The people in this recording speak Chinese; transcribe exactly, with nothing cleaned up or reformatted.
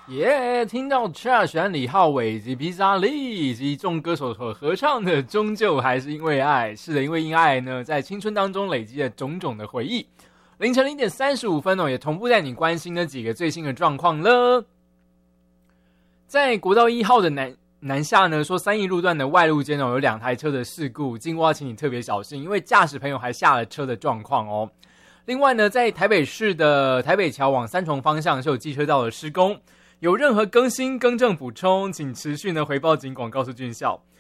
耶、yeah, 听到 Trash 和李浩伟以及披萨利以及众歌手所合唱的终究还是因为爱，是的，因为因爱呢在青春当中累积了种种的回忆。凌晨零点三十五分哦，也同步带你关心的几个最新的状况了。在国道一号的南南下呢，说三义路段的外路间哦有两台车的事故，经过请你特别小心，因为驾驶朋友还下了车的状况哦。另外呢，在台北市的台北桥往三重方向是有机车道的施工。有任何更新、更正、补充，请持续呢回报警广告诉军校。